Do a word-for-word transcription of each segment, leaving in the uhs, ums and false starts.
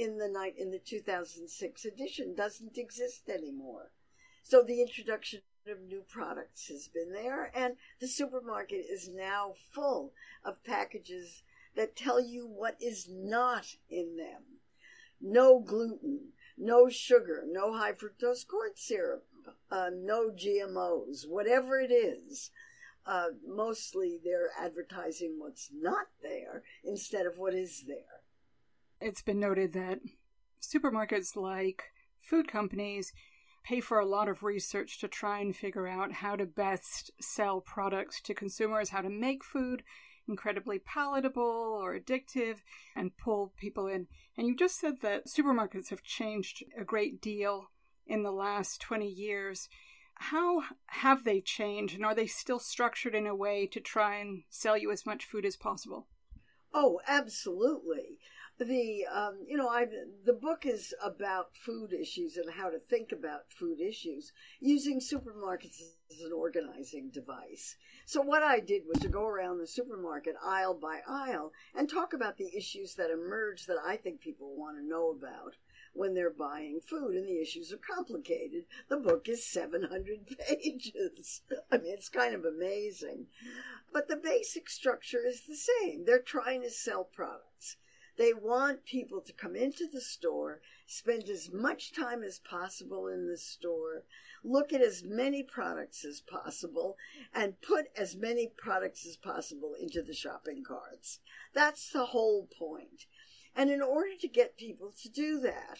in the night in the two thousand six edition doesn't exist anymore. So the introduction of new products has been there, and the supermarket is now full of packages that tell you what is not in them. No gluten, no sugar, no high fructose corn syrup, uh, no G M Os, whatever it is. Uh, mostly they're advertising what's not there instead of what is there. It's been noted that supermarkets, like food companies, pay for a lot of research to try and figure out how to best sell products to consumers, how to make food incredibly palatable or addictive and pull people in. And you just said that supermarkets have changed a great deal in the last twenty years. How have they changed, and are they still structured in a way to try and sell you as much food as possible? Oh, absolutely. The um, you know, I the book is about food issues and how to think about food issues using supermarkets as an organizing device. So what I did was to go around the supermarket aisle by aisle and talk about the issues that emerge that I think people want to know about when they're buying food, and the issues are complicated. The book is seven hundred pages. I mean, it's kind of amazing. But the basic structure is the same. They're trying to sell products. They want people to come into the store, spend as much time as possible in the store, look at as many products as possible, and put as many products as possible into the shopping carts. That's the whole point. And in order to get people to do that,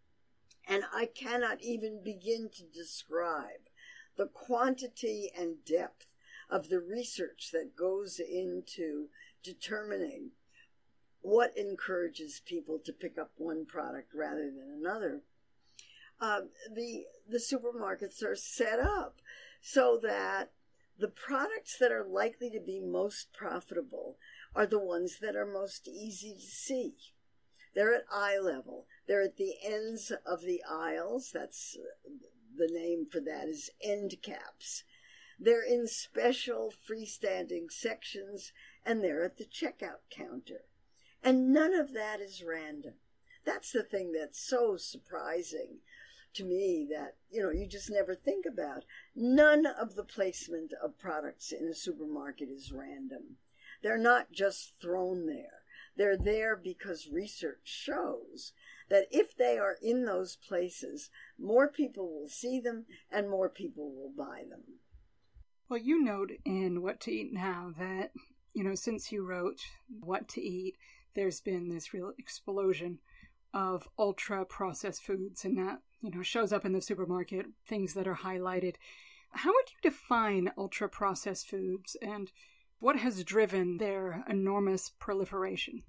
and I cannot even begin to describe the quantity and depth of the research that goes into determining what encourages people to pick up one product rather than another. Uh, the the supermarkets are set up so that the products that are likely to be most profitable are the ones that are most easy to see. They're at eye level. They're at the ends of the aisles. That's uh, the name for that is end caps. They're in special freestanding sections, and they're at the checkout counter. And none of that is random. That's the thing that's so surprising to me that, you know, you just never think about. None of the placement of products in a supermarket is random. They're not just thrown there. They're there because research shows that if they are in those places, more people will see them and more people will buy them. Well, you note in What to Eat Now that, you know, since you wrote What to Eat, there's been this real explosion of ultra-processed foods, and that, you know, shows up in the supermarket, things that are highlighted. How would you define ultra-processed foods, and what has driven their enormous proliferation?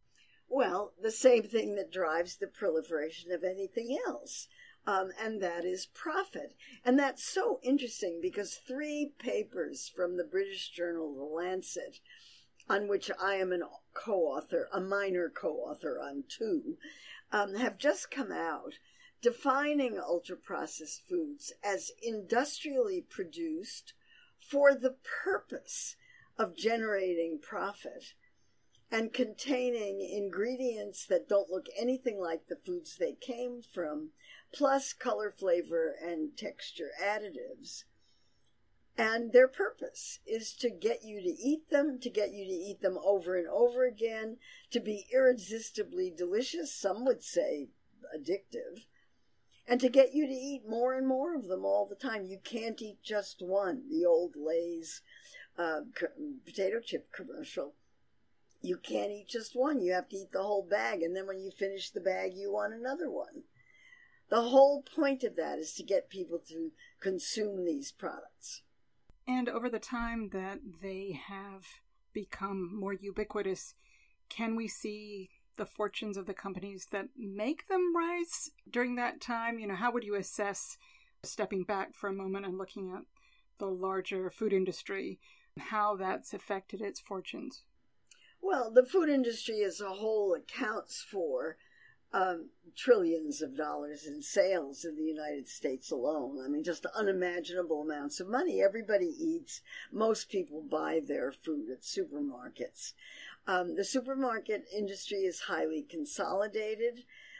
Well, the same thing that drives the proliferation of anything else, um, and that is profit. And that's so interesting because three papers from the British journal The Lancet, on which I am a co-author, a minor co-author on two, um, have just come out defining ultra-processed foods as industrially produced for the purpose of generating profit and containing ingredients that don't look anything like the foods they came from, plus color, flavor, and texture additives. And their purpose is to get you to eat them, to get you to eat them over and over again, to be irresistibly delicious, some would say addictive, and to get you to eat more and more of them all the time. You can't eat just one. The old Lay's uh, potato chip commercial. You can't eat just one. You have to eat the whole bag, and then when you finish the bag, you want another one. The whole point of that is to get people to consume these products. And over the time that they have become more ubiquitous, can we see the fortunes of the companies that make them rise during that time? You know, how would you assess, stepping back for a moment and looking at the larger food industry, how that's affected its fortunes? Well, the food industry as a whole accounts for um, trillions of dollars in sales in the United States alone. I mean, just unimaginable amounts of money. Everybody eats. Most people buy their food at supermarkets. Um, the supermarket industry is highly consolidated.